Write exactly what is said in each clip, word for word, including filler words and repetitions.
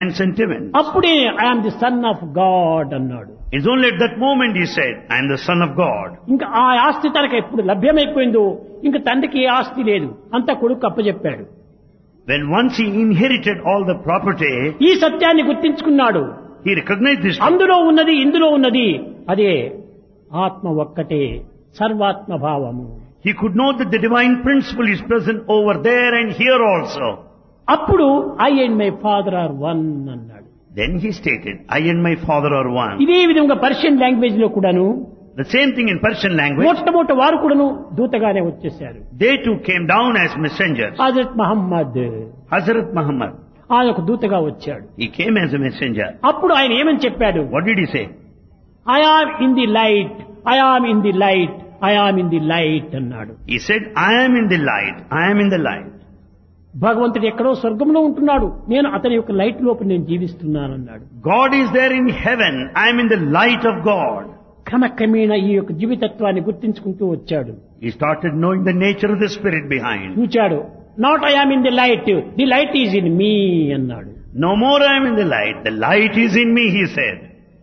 and sentiment. అప్పుడే I am the son of God అన్నాడు. It's only at that moment he said, I am the son of God. ఇంకా ఆ ఆస్తి తనకు ఎప్పుడు లభ్యమైపోయిందో ఇంకా తండ్రికి ఏ ఆస్తి లేదు, అంతా కొడుకు అప్పచెప్పాడు. When once he inherited all the property, ఈ సత్యాన్ని గుర్తించుకున్నాడు. he recognized this. అందులో ఉన్నది ఇందులో ఉన్నది అదే ఆత్మ ఒక్కటే, సర్వాత్మ భావము. He could know that the divine principle is present over there and here also. అప్పుడు I and my father are one అన్నాడు. Then he stated, I and my father are one. ఇదే విధంగా పర్షియన్ లాంగ్వేజ్ లో కూడాను The same thing in Persian language. మొట్టమొదటి వారు కూడాను దూతగానే వచ్చేశారు. They too came down as messengers. Hazrat Mohammed Hazrat Muhammad, ఆయన ఒక దూతగా వచ్చాడు. he came as a messenger. అప్పుడు ఆయన ఏమని చెప్పాడు? What did he say? I am in the light, I am in the light, I am in the light అన్నాడు. He said, I am in the light, I am in the light. భగవంతుడు ఎక్కడో స్వర్గంలో ఉంటున్నాడు, నేను అతని యొక్క light లోపల నేను జీవిస్తున్నాను అన్నాడు. God is there in heaven, I am in the light of God. క్రమక్రమేణా ఈ యొక్క జీవితత్వాన్ని గుర్తించుకుంటూ వచ్చాడు. He started knowing the nature of the spirit behind. చూచాడు. Not I am in the light, the light is in me అన్నాడు. No more I am in the light, the light is in me, he said.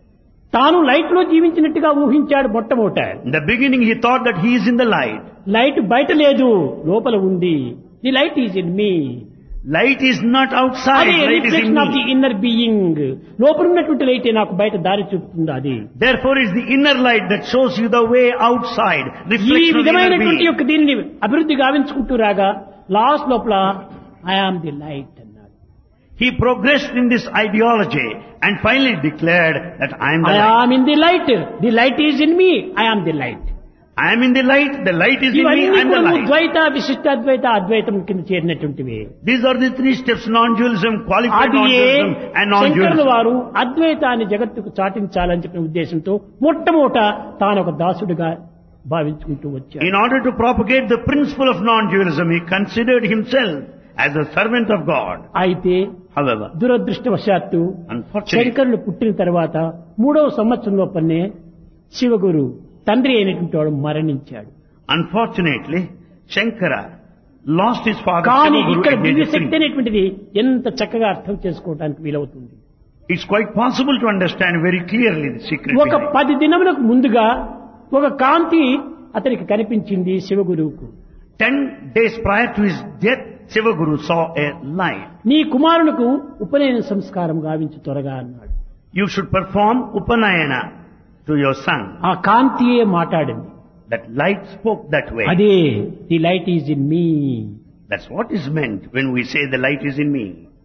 తాను light లో జీవించినట్టుగా ఊహించాడు మొట్టమొదట. In the beginning he thought that he is in the light. Light బయట లేదు, లోపల ఉంది. The light is in me. Light is not outside, అది light is in reflection of the me. Inner being. లోపల ఉన్నటువంటి లైటే నాకు బయట దారి చూపుతుంది. అది Therefore is the inner light that shows you the way outside, ఈ reflection of the inner విధమైనటువంటి being. యొక్క దీన్ని అభివృద్ధి గావించుకుంటూ రాగా లాస్ట్ లోపల ఐ ఆమ్ ది లైట్ అన్నాడు. He progressed in this ideology and finally declared that I am the I light. Am in the light, the light is in me, I am the light. I am in the light, the light is in me, ఇవన్నీ I am the కూడా light. ద్వైత విశిష్టాద్వైత అద్వైతం కింద చేరినటువంటివి. These are the three steps, non-dualism, qualified అది non-dualism and శంకరుల non-dualism. వారు అద్వైతాన్ని జగత్తుకు చాటించాలని చెప్పిన ఉద్దేశంతో మొట్టమొదట తాను ఒక దాసుడిగా భావించుకుంటూ వచ్చాడు. In order to propagate the principle of non-dualism, he considered himself as a servant of God. అయితే However, దురదృష్టవశాత్తు unfortunately, శంకరులు పుట్టిన తర్వాత మూడవ సంవత్సరం లోపలనే శివగురు తండ్రి అయినటువంటి వాడు మరణించాడు. unfortunately, Shankara lost his father కానీ Shivaguru ఇక్కడ at the age Divya of Shakti three. అనేటువంటిది ఎంత చక్కగా అర్థం చేసుకోవడానికి వీలవుతుంది. It's quite possible to understand very clearly the secret ఒక behind. పది దినములకు ముందుగా ఒక కాంతి అతనికి కనిపించింది శివగురువుకు. Ten days prior to his death, Shivaguru saw a light. నీ కుమారునికి ఉపనయన సంస్కారం గావించి త్వరగా అన్నాడు. You should perform Upanayana to your son. ఆ కాంతియే మాట్లాడింది. That light spoke that way. అదే the light is in me. That's what is meant when we say the light is in me.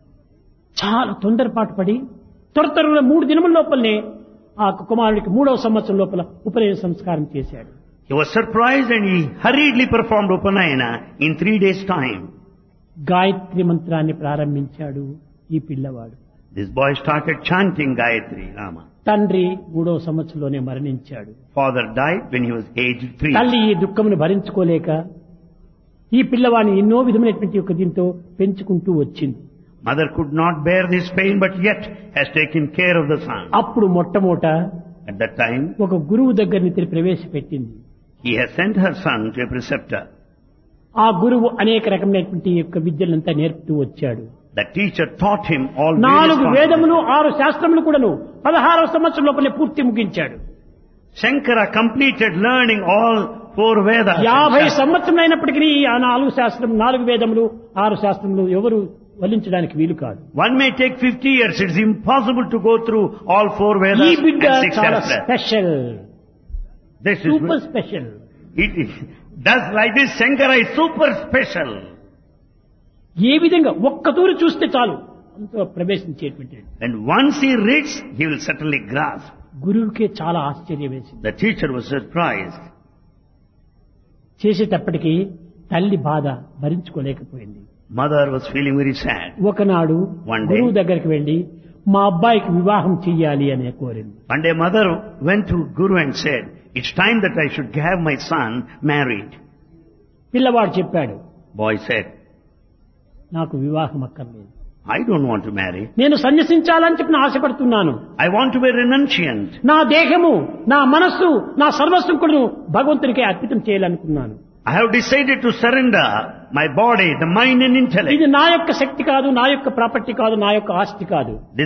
చాలా తొందరపాటు పడి త్వర త్వరగా మూడు దినముల లోపలనే ఆ కుమారుడికి మూడవ సంవత్సరం లోపల ఉపనయన సంస్కారం చేశాడు. He was surprised and he hurriedly performed Upanayana in three days' time. Gayatri మంత్రాన్ని ప్రారంభించాడు ఈ పిల్లవాడు. This boy started chanting Gayatri Rama. తండ్రి మూడవ సంవత్సరంలోనే మరణించాడు. Father died when he was aged three. తల్లి ఈ దుఃఖమును భరించుకోలేక ఈ పిల్లవాడిని ఎన్నో విధమైనటువంటి ఒక దీంతో పెంచుకుంటూ వచ్చింది. Mother could not bear this pain but yet has taken care of the son. అప్పుడు మొట్టమొదట At that time, ఒక గురువు దగ్గరని తిరిగి ప్రవేశపెట్టింది. he has sent her son to a preceptor. ఆ గురువు అనేక రకమైనటువంటి యొక్క విద్యలంతా నేర్పుతూ వచ్చాడు. The teacher taught him all నాలుగు various వేదములు concepts. ఆరు శాస్త్రములు కూడాను పదహారవ సంవత్సరం లోపలే పూర్తి ముగించాడు. Shankara completed learning all four Vedas. యాభై సంవత్సరం అయినప్పటికీ ఆ నాలుగు శాస్త్రం నాలుగు వేదములు ఆరు శాస్త్రములు ఎవరు వల్లించడానికి వీలు కాదు. One may take fifty years. It's impossible to go through all four ఈ Vedas బిడ్డ and six చాలా Shastras. Special, This is super special. it is does like this. Shankara is super special. ఏ విధంగా ఒక్క తూరి చూస్తే చాలు అంత ప్రవేశించేటువంటి And once he reads, he will certainly grasp. గురువుకే చాలా ఆశ్చర్యం వేసింది. The teacher was surprised. చేసేటప్పటికి తల్లి బాధ భరించుకోలేకపోయింది. Mother was feeling very sad. ఒకనాడు One day. గురువు దగ్గరికి వెళ్లి మా అబ్బాయికి వివాహం చెయ్యాలి అని కోరింది. One day mother went to Guru and said, it's time that I should have my son married. పిల్లవాడు చెప్పాడు, Boy said, నాకు వివాహం అక్కర్లేదు, I don't want to marry. నేను సన్యసించాలని చెప్పి ఆశపడుతున్నాను. I want to be renunciant. నా దేహము నా మనస్సు నా సర్వస్వం కూడా భగవంతునికి అర్పితం చేయాలనుకున్నాను. I have decided to surrender my body, the mind and intellect. ఇది నా యొక్క శక్తి కాదు, నా యొక్క ప్రాపర్టీ కాదు, నా యొక్క ఆస్తి కాదు.